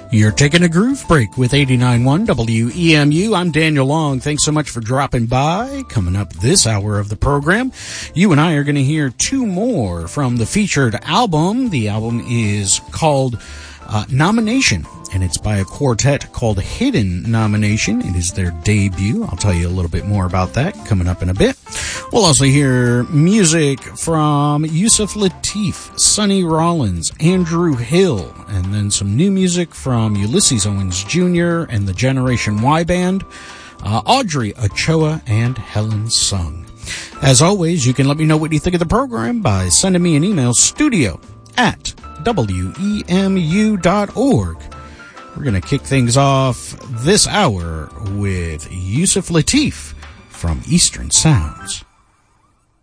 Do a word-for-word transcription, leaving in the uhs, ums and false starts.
You're taking a groove break with eighty-nine point one W E M U. I'm Daniel Long. Thanks so much for dropping by. Coming up this hour of the program, you and I are going to hear two more from the featured album. The album is called uh, Nomination, and it's by a quartet called Hidden Nomination. It is their debut. I'll tell you a little bit more about that coming up in a bit. We'll also hear music from Yusef Lateef, Sonny Rollins, Andrew Hill, and then some new music from Ulysses Owens Junior and the Generation Y Band, uh, Audrey Ochoa, and Helen Sung. As always, you can let me know what you think of the program by sending me an email, studio at W E M U dot org. We're going to kick things off this hour with Yusef Lateef from Eastern Sounds.